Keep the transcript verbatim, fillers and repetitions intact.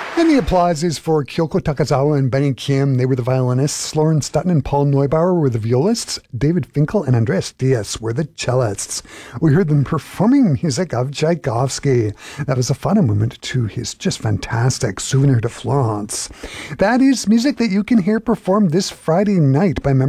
And the applause is for Kyoko Takazawa and Benny Kim. They were the violinists. Lauren Stutton and Paul Neubauer were the violists. David Finkel and Andreas Diaz were the cellists. We heard them performing music of Tchaikovsky. That was a final movement to his just fantastic Souvenir de Florence. That is music that you can hear performed this Friday night by members